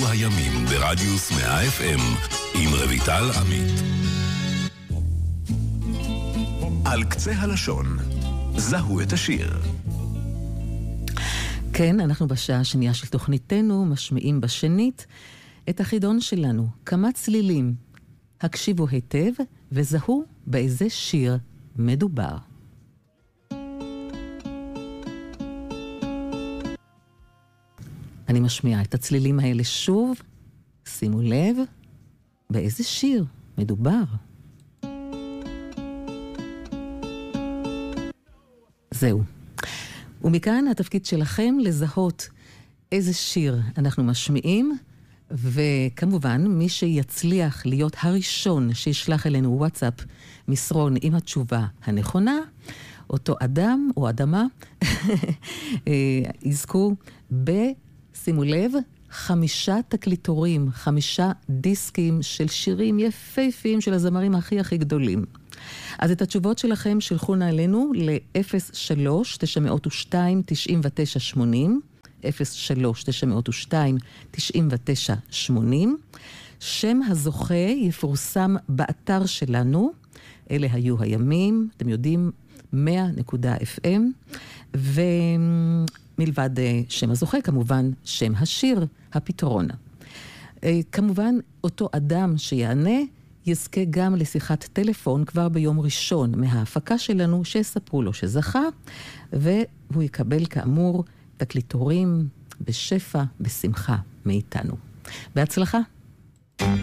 הימים ברדיוס 100 FM עם רויטל עמית. על קצה הלשון, זהו את השיר. כן, אנחנו בשעה השנייה של תוכניתנו משמיעים בשנית את החידון שלנו, כמה צלילים. הקשיבו היטב וזהו באיזה שיר מדובר. אני משמיעה את הצלילים האלה שוב, שימו לב באיזה שיר מדובר. זהו. ומכאן התפקיד שלכם לזהות איזה שיר אנחנו משמיעים, וכמובן מי שיצליח להיות הראשון שישלח אלינו וואטסאפ מסרון עם התשובה הנכונה, אותו אדם או אדמה יזכו שימו לב, 5 תקליטורים, 5 דיסקים של שירים יפהפיים של הזמרים הכי גדולים. אז את התשובות שלכם שלחו נא אלינו ל-03-902-9980, 03-902-9980. שם הזוכה יפורסם באתר שלנו, אלה היו הימים, אתם יודעים, 100.fm, מלבד שם הזוכה, כמובן, שם השיר, הפתרון. כמובן, אותו אדם שיענה, יזכה גם לשיחת טלפון כבר ביום ראשון מההפקה שלנו, שיספרו לו שזכה, והוא יקבל כאמור תקליטורים בשפע, בשמחה מאיתנו. בהצלחה.